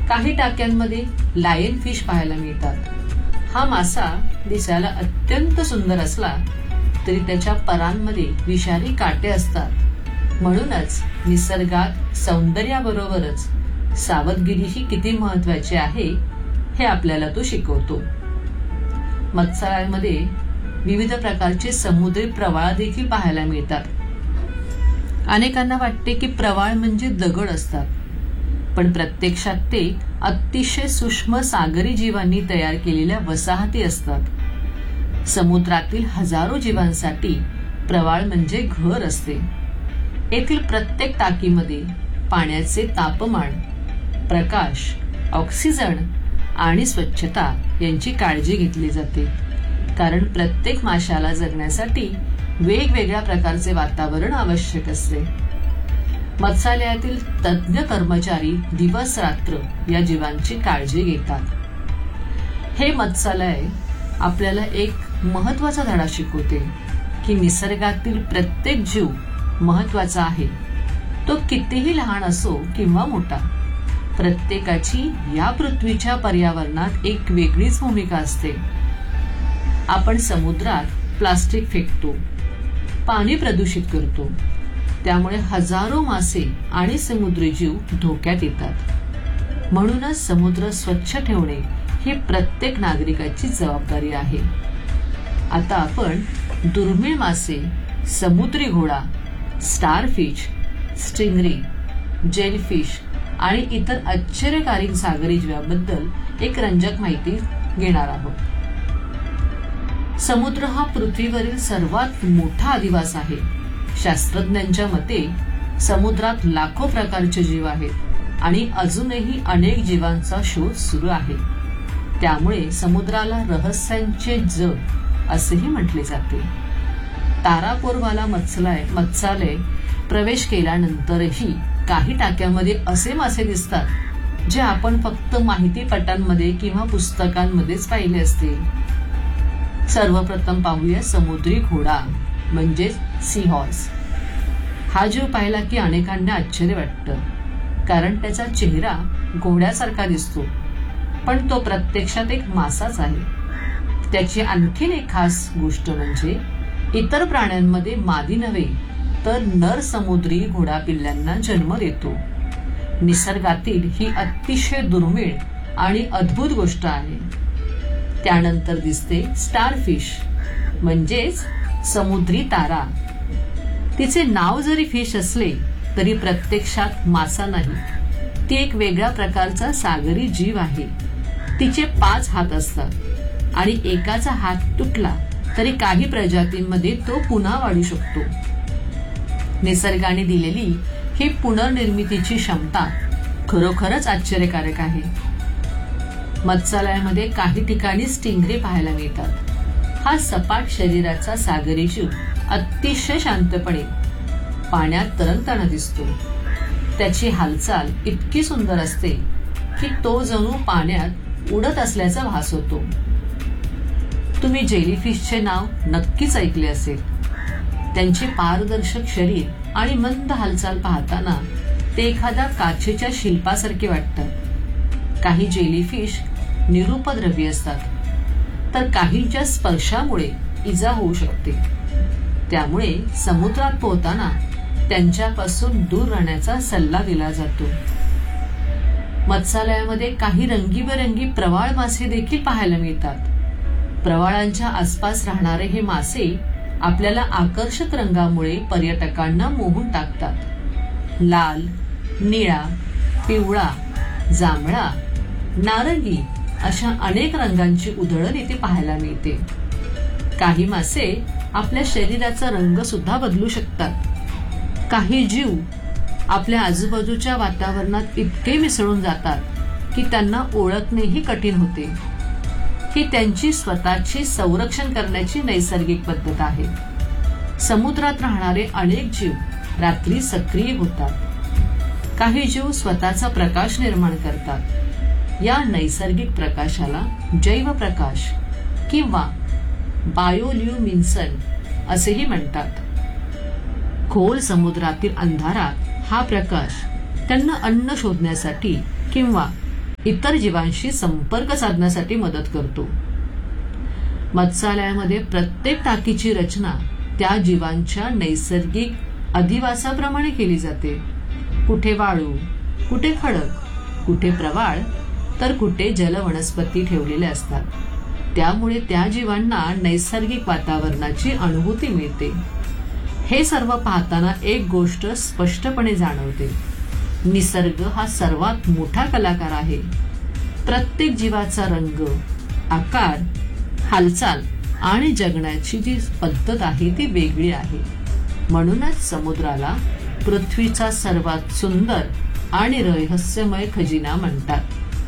काही टाक्यांमध्ये lion fish पाहायला मिळतात। हा मासा दिसायला अत्यंत सुंदर असला तरी त्याच्या परांमध्ये विषारी काटे असतात। म्हणूनच निसर्गात सौंदर्याबरोबरच सावधगिरी ही किती महत्वाची आहे हे आपल्याला तो शिकवतो। मत्स्यालयामध्ये विविध प्रकारचे समुद्री प्रवाळ देखील पाहायला मिळतात। अनेकांना वाटते की प्रवाळ म्हणजे दगड असतात, पण प्रत्यक्षात ते अतिशय सूक्ष्म सागरी जीवांनी तयार केलेल्या वसाहती असतात। समुद्रातील हजारो जीवांसाठी प्रवाळ म्हणजे घर असते। येथील प्रत्येक टाकीमध्ये पाण्याचे तापमान, प्रकाश, ऑक्सिजन आणि स्वच्छता यांची काळजी घेतली जाते, कारण प्रत्येक माशाला जगण्यासाठी वेगवेगळ्या प्रकारचे वातावरण आवश्यक असते। मत्स्यालयातील तज्ञ कर्मचारी दिवस रात्र या जीवांची काळजी घेतात। हे मत्स्यालय आपल्याला एक महत्वाचा धडा शिकवते की निसर्गातील प्रत्येक जीव महत्वाचा आहे, तो कितीही लहान असो किंवा मोठा। प्रत्येकाची या पृथ्वीच्या पर्यावरणात एक वेगळीच भूमिका असते। आपण समुद्रात प्लास्टिक फेकतो, पाणी प्रदूषित करतो, त्यामुळे हजारो मासे आणि समुद्री जीव धोक्यात येतात। म्हणूनच समुद्र स्वच्छ ठेवणे ही प्रत्येक नागरिकाची जबाबदारी आहे। आता आपण दुर्मिळ मासे, समुद्री घोडा, स्टारफिश, स्टिंगरी, जेलीफिश आणि इतर आश्चर्यकारक सागरी जीवांबद्दल एक रंजक माहिती घेणार आहोत। समुद्र हा पृथ्वीवरील सर्वात मोठा अधिवास आहे। शास्त्रज्ञांच्या मते समुद्रात लाखो प्रकारचे जीव आहेत आणि अजूनही अनेक जीवांचा शोध सुरू आहे। त्यामुळे समुद्राला रहस्यांचे जग असेही म्हटले जाते। तारापोरवाला मत्स्यालय प्रवेश केल्यानंतरही काही टाक्यांमध्ये असे मासे दिसतात जे आपण फक्त माहितीपटांमध्ये किंवा पुस्तकांमध्येच पाहिले असतील। सर्वप्रथम पाहूया समुद्री घोडा म्हणजे सी हॉर्स। हा जीव पाहिला की अनेकांना आश्चर्य वाटतं, कारण त्याचा चेहरा घोड्यासारखा दिसतो, पण तो प्रत्यक्षात एक मासाच आहे। त्याची आणखीन एक खास गोष्ट म्हणजे इतर प्राण्यांमध्ये मादी नव्हे तर नर समुद्री घोडा पिल्लांना जन्म देतो। निसर्गातील ही अतिशय दुर्मिळ आणि अद्भुत गोष्ट आहे। त्यानंतर दिसते स्टारफिश म्हणजेच समुद्री तारा। तिचे नाव जरी फिश असले तरी प्रत्यक्षात मासा नाही, ती एक वेगळ्या प्रकारचा सागरी जीव आहे। तिचे 5 हात असतात आणि एकाचा हात तुटला तरी काही प्रजातींमध्ये तो पुन्हा वाढू शकतो। निसर्गाने दिलेली ही पुनर्निर्मितीची क्षमता खरोखरच आश्चर्यकारक आहे। मत्स्यालयामध्ये काही ठिकाणी स्टिंगरे पाहायला मिळतात। हा सपाट शरीराचा सागरी जीव अतिशय शांतपणे पाण्यात तरंगताना दिसतो। त्याची हालचाल इतकी सुंदर असते की तो जणू पाण्यात उडत असल्याचा भास होतो। तुम्ही जेलीफिशचे नाव नक्कीच ऐकले असेल। त्यांचे पारदर्शक शरीर आणि मंद हालचाल पाहताना ते एखाद्या काचेच्या शिल्पासारखे वाटतात। काही जेलीफिश निरुपद्रवी असतात, तर काहींच्या स्पर्शामुळे इजा होऊ शकते। त्यामुळे समुद्रात पोहताना त्यांच्यापासून दूर राहण्याचा सल्ला दिला जातो। मत्स्यालयामध्ये काही रंगीबेरंगी प्रवाळ मासे देखील पाहायला मिळतात। प्रवाळांच्या आसपास राहणारे हे मासे आपल्याला आकर्षक रंगामुळे पर्यटकांना मोहून टाकतात। लाल, निळा, पिवळा, जांभळा, नारंगी अशा अनेक रंगांची उधळण इथे पाहायला मिळते। काही मासे आपल्या शरीराचा रंग सुद्धा बदलू शकतात। काही जीव आपल्या आजूबाजूच्या वातावरणात इतके मिसळून जातात की त्यांना ओळखणेही कठीण होते। ही त्यांची स्वतःची संरक्षण करण्याची नैसर्गिक पद्धत आहे। समुद्रात राहणारे अनेक जीव रात्री सक्रिय होतात। काही जीव स्वतःचा प्रकाश निर्माण करतात। या नैसर्गिक प्रकाशाला जैव प्रकाश किंवा बायोल्युमिन्सन असेही म्हणतात। खोल समुद्रातील अंधारात हा प्रकाश त्यांना अन्न शोधण्यासाठी किंवा इतर जीवांशी संपर्क साधण्यासाठी मदत करतो. मत्स्यालयामध्ये प्रत्येक टाकीची रचना त्या जीवांच्या नैसर्गिक अधिवासाप्रमाणे केली जाते. कुठे वाळू, कुठे खडक, कुठे प्रवाळ, तर कुठे जलवनस्पती ठेवलेल्या असतात. त्यामुळे त्या जीवांना नैसर्गिक वातावरणाची अनुभूती मिळते. हे सर्व पाहताना एक गोष्ट स्पष्टपणे जाणवते. निसर्ग हा सर्वात मोठा कलाकार आहे. प्रत्येक जीवाचा रंग, आकार, हालचाल आणि जगण्याची जी पद्धत आहे ती वेगळी आहे. म्हणूनच समुद्राला पृथ्वीचा सर्वात सुंदर आणि रहस्यमय खजिना म्हणतात.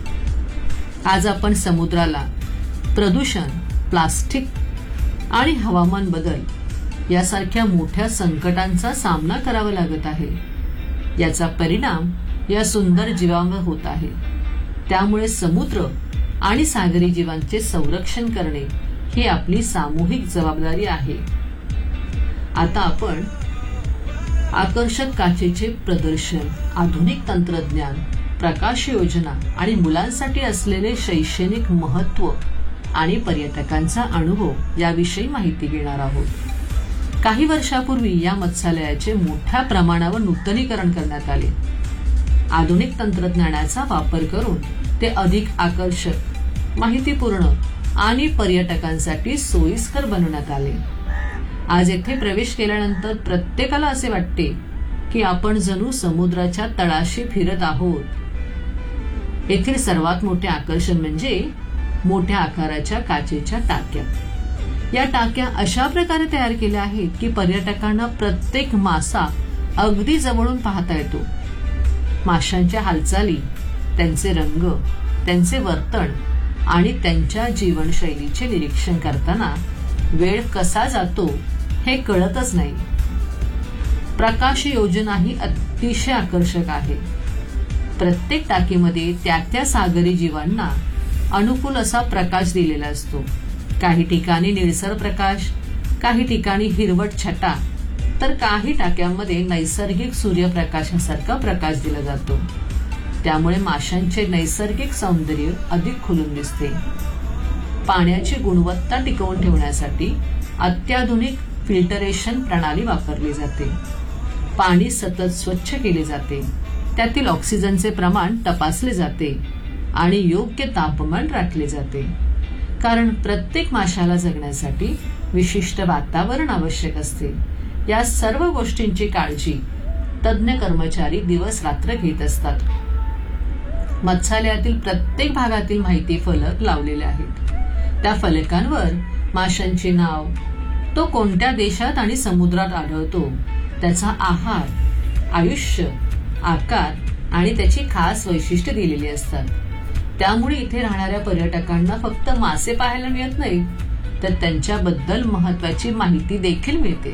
आज आपण समुद्राला प्रदूषण, प्लास्टिक आणि हवामान बदल यासारख्या मोठ्या संकटांचा सामना करावा लागत आहे. याचा परिणाम या सुंदर जीवांवर होत आहे. त्यामुळे समुद्र आणि सागरी जीवांचे संरक्षण करणे ही आपली सामूहिक जबाबदारी आहे. आता आपण आकर्षक काचेचे प्रदर्शन, आधुनिक तंत्रज्ञान, प्रकाश योजना आणि मुलांसाठी असलेले शैक्षणिक महत्त्व आणि पर्यटकांचा अनुभव याविषयी माहिती घेणार आहोत. काही वर्षापूर्वी या मत्स्यालयाचे मोठ्या प्रमाणावर नूतनीकरण करण्यात आले. आधुनिक तंत्रज्ञानाचा वापर करून ते अधिक आकर्षक, माहितीपूर्ण आणि पर्यटकांसाठी सोयीस्कर बनवण्यात आले. आज येथे प्रवेश केल्यानंतर प्रत्येकाला असे वाटते की आपण जणू समुद्राच्या तळाशी फिरत आहोत. येथील सर्वात मोठे आकर्षण म्हणजे मोठ्या आकाराच्या काचेच्या टाक्या. या टाक्या अशा प्रकारे तयार केल्या आहेत की पर्यटकांना प्रत्येक मासा अगदी जवळून पाहता येतो. माशांच्या हालचाली, त्यांचे रंग, त्यांचे वर्तन आणि त्यांच्या जीवनशैलीचे निरीक्षण करताना वेळ कसा जातो हे कळतच नाही. प्रकाश योजना ही अतिशय आकर्षक आहे. प्रत्येक टाकीमध्ये त्या सागरी जीवांना अनुकूल असा प्रकाश दिलेला असतो. काही ठिकाणी निळसर प्रकाश, काही ठिकाणी हिरवट छटा, तर काही टाक्यांमध्ये नैसर्गिक सूर्यप्रकाशासारखा प्रकाश दिला जातो. त्यामुळे माशांचे नैसर्गिक सौंदर्य अधिक खुलून दिसते. पाण्याची गुणवत्ता टिकवून ठेवण्यासाठी अत्याधुनिक फिल्टरेशन प्रणाली वापरली जाते. पाणी सतत स्वच्छ केले जाते. त्यातील ऑक्सिजनचे प्रमाण तपासले जाते आणि योग्य तापमान राखले जाते. कारण प्रत्येक माशाला जगण्यासाठी विशिष्ट वातावरण आवश्यक असते. या सर्व गोष्टींची काळजी तज्ञ कर्मचारी दिवस रात्र घेत असतात. मत्स्यालयातील प्रत्येक भागातील माहिती फलक लावलेले आहेत. त्या फलकांवर माशांचे नाव, तो कोणत्या देशात आणि समुद्रात आढळतो, त्याचा आहार, आयुष्य, आकार आणि त्याची खास वैशिष्ट्ये दिलेली असतात. त्यामुळे इथे राहणाऱ्या पर्यटकांना फक्त मासे पाहायला मिळत नाही, तर त्यांच्याबद्दल महत्वाची माहिती देखील मिळते.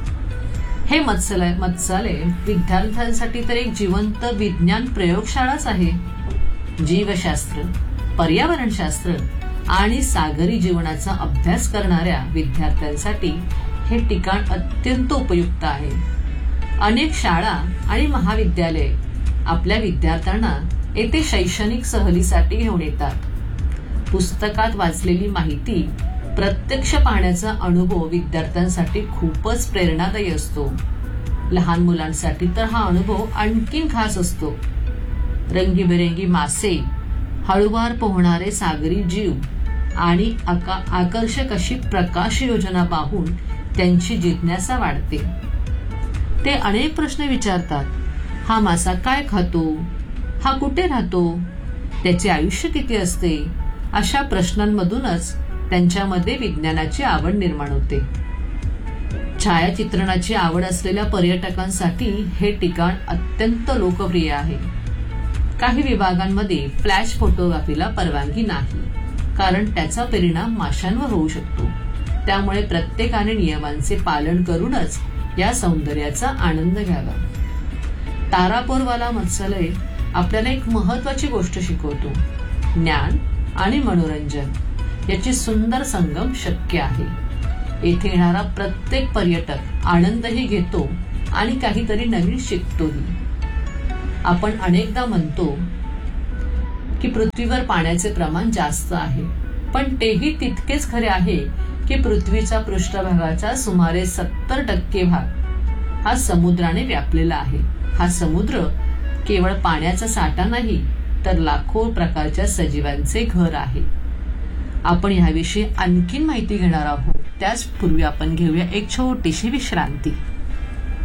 हे मत्स्यालय विद्यार्थ्यांसाठी तर एक जिवंत विज्ञान प्रयोगशाळाच आहे. जीवशास्त्र, पर्यावरणशास्त्र आणि सागरी जीवनाचा अभ्यास करणाऱ्या विद्यार्थ्यांसाठी हे ठिकाण अत्यंत उपयुक्त आहे. अनेक शाळा आणि महाविद्यालये आपल्या विद्यार्थ्यांना येथे शैक्षणिक सहलीसाठी घेऊन येतात. पुस्तकात वाचलेली माहिती प्रत्यक्ष पाहण्याचा अनुभव विद्यार्थ्यांसाठी खूपच प्रेरणादायी असतो. लहान मुलांसाठी तर हा अनुभव आणखीन खास असतो. रंगीबेरंगी मासे, हळूवार पोहणारे सागरी जीव आणि आकर्षक अशी प्रकाश योजना पाहून त्यांची जिज्ञासा वाढते. ते अनेक प्रश्न विचारतात. हा मासा काय खातो? हा कुठे राहतो? त्याचे आयुष्य किती असते? अशा प्रश्नांमधूनच त्यांच्यामध्ये विज्ञानाची आवड निर्माण होते. छायाचित्रणाची आवड असलेल्या पर्यटकांसाठी हे ठिकाण अत्यंत लोकप्रिय आहे. काही विभागांमध्ये फ्लॅश फोटोग्राफीला परवानगी नाही, कारण त्याचा परिणाम माशांवर होऊ शकतो. त्यामुळे प्रत्येकाने नियमांचे पालन करूनच या सौंदर्याचा आनंद घ्यावा. तारापोरवाला मत्स्यालय आपल्याला एक महत्वाची गोष्ट शिकवतो. ज्ञान आणि मनोरंजन याची सुंदर संगम शक्य आहे. येथे येणारा प्रत्येक पर्यटक आनंदही घेतो आणि काहीतरी नवीन शिकतोही. आपण अनेकदा म्हणतो की पृथ्वीवर पाण्याचे प्रमाण जास्त आहे, पण तेही तितकेच खरे आहे की पृथ्वीच्या पृष्ठभागाचा सुमारे 70% भाग हा समुद्राने व्यापलेला आहे. हा समुद्र केवळ पाण्याचा साठा नाही, तर लाखो प्रकारच्या सजीवांचे घर आहे. आपण याविषयी आणखीन माहिती घेणार आहोत. त्याचपूर्वी आपण घेऊया एक छोटीशी विश्रांती.